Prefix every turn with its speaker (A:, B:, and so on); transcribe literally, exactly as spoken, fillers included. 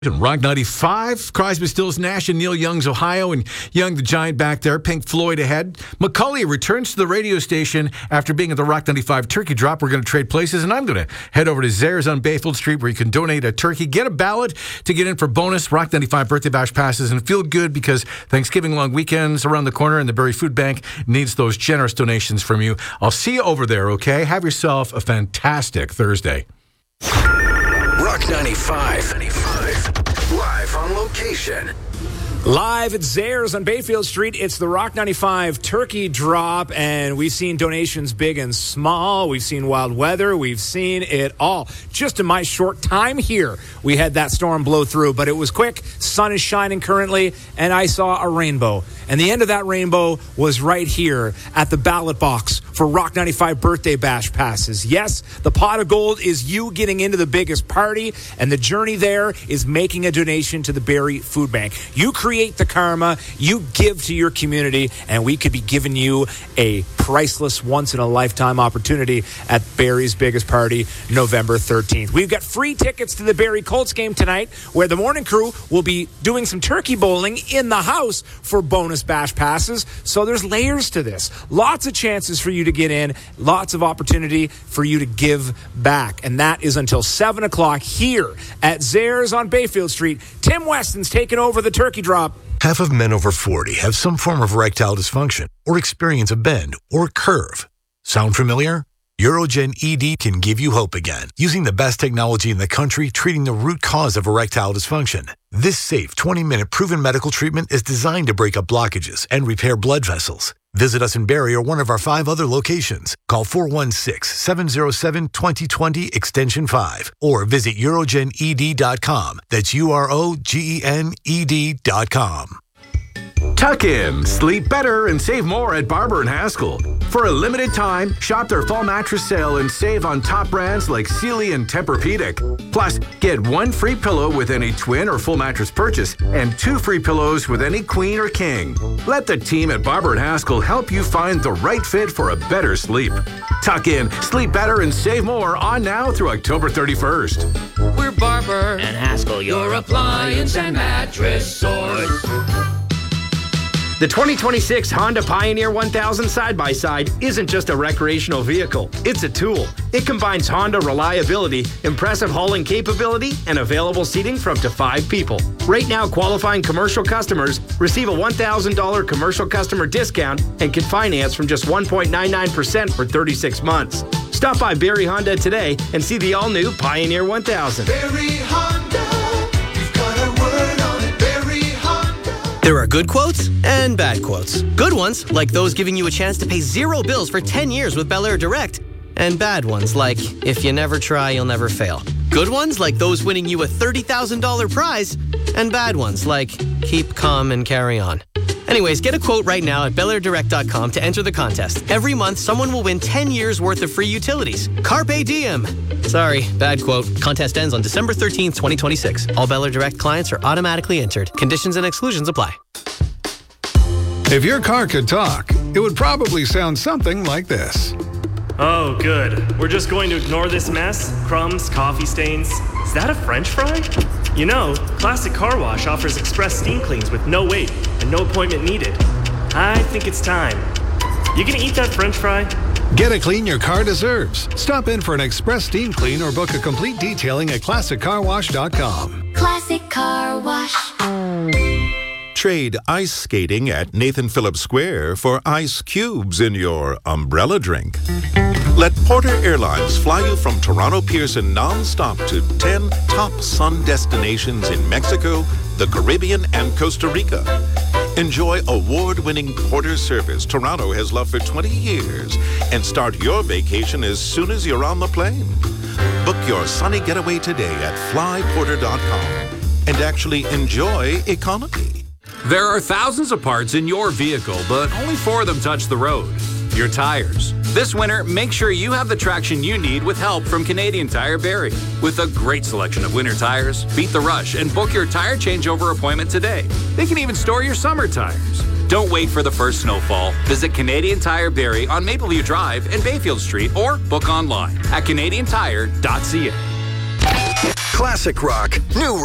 A: Rock ninety-five, Crosby, Stills, Nash, and Neil Young's Ohio, and Young the Giant back there. Pink Floyd ahead. Macaulay returns to the radio station after being at the Rock ninety-five Turkey Drop. We're going to trade places, and I'm going to head over to Zehrs on Bayfield Street where you can donate a turkey, get a ballot to get in for bonus Rock ninety-five birthday bash passes, and feel good because Thanksgiving long weekend's around the corner, and the Barrie Food Bank needs those generous donations from you. I'll see you over there, okay? Have yourself a fantastic Thursday.
B: Rock ninety-five. Live on location.
C: Live at Zehrs on Bayfield Street, it's the Rock ninety-five Turkey Drop, and we've seen donations big and small. We've seen wild weather. We've seen it all. Just in my short time here, we had that storm blow through, but it was quick. Sun is shining currently, and I saw a rainbow. And the end of that rainbow was right here at the ballot box for Rock ninety-five birthday bash passes. Yes, the pot of gold is you getting into the biggest party, and the journey there is making a donation to the Barrie Food Bank. You create the karma, you give to your community, and we could be giving you a priceless, once-in-a-lifetime opportunity at Barrie's biggest party, November thirteenth. We've got free tickets to the Barrie Colts game tonight, where the morning crew will be doing some turkey bowling in the house for bonus bash passes. So there's layers to this. Lots of chances for you to get in, lots of opportunity for you to give back. And that is until seven o'clock here at Zehrs on Bayfield Street. Tim Weston's taking over the Turkey Drop.
D: Half of men over forty have some form of erectile dysfunction or experience a bend or curve. Sound familiar? Urogen E D can give you hope again, using the best technology in the country treating the root cause of erectile dysfunction. This safe twenty-minute proven medical treatment is designed to break up blockages and repair blood vessels. Visit us in Barrie or one of our five other locations. Call four one six, seven zero seven, two zero two zero extension five or visit urogen e d dot com. That's U R O G E N E D dot com.
A: Tuck in, sleep better, and save more at Barber and Haskell. For a limited time, shop their fall mattress sale and save on top brands like Sealy and Tempur-Pedic. Plus, get one free pillow with any twin or full mattress purchase and two free pillows with any queen or king. Let the team at Barber and Haskell help you find the right fit for a better sleep. Tuck in, sleep better, and save more on now through October thirty-first.
E: We're Barber and Haskell, your appliance and mattress source.
F: The twenty twenty-six Honda Pioneer one thousand side-by-side isn't just a recreational vehicle, it's a tool. It combines Honda reliability, impressive hauling capability, and available seating for up to five people. Right now, qualifying commercial customers receive a one thousand dollars commercial customer discount and can finance from just one point nine nine percent for thirty-six months. Stop by Barrie Honda today and see the all-new Pioneer one thousand.
G: Barrie Honda, you've got a word on it, Barrie Honda.
H: There are good quotes and bad quotes. Good ones, like those giving you a chance to pay zero bills for ten years with Bel Air Direct. And bad ones, like, if you never try, you'll never fail. Good ones, like those winning you a thirty thousand dollars prize. And bad ones, like, keep calm and carry on. Anyways, get a quote right now at bel air direct dot com to enter the contest. Every month, someone will win ten years worth of free utilities. Carpe diem. Sorry, bad quote. Contest ends on December thirteenth, twenty twenty-six. All Bel Air Direct clients are automatically entered. Conditions and exclusions apply.
I: If your car could talk, it would probably sound something like this.
J: Oh, good. We're just going to ignore this mess? Crumbs, coffee stains. Is that a French fry? You know, Classic Car Wash offers express steam cleans with no wait and no appointment needed. I think it's time. You gonna eat that French fry?
I: Get a clean your car deserves. Stop in for an express steam clean or book a complete detailing at classic car wash dot com.
K: Classic Car Wash.
L: Trade ice skating at Nathan Phillips Square for ice cubes in your umbrella drink. Let Porter Airlines fly you from Toronto Pearson non-stop to ten top sun destinations in Mexico, the Caribbean, and Costa Rica. Enjoy award-winning Porter service Toronto has loved for twenty years and start your vacation as soon as you're on the plane. Book your sunny getaway today at fly porter dot com and actually enjoy economy.
M: There are thousands of parts in your vehicle, but only four of them touch the road. Your tires. This winter, make sure you have the traction you need with help from Canadian Tire Barrie. With a great selection of winter tires, beat the rush and book your tire changeover appointment today. They can even store your summer tires. Don't wait for the first snowfall. Visit Canadian Tire Barrie on Mapleview Drive and Bayfield Street or book online at canadian tire dot c a.
B: Classic Rock, new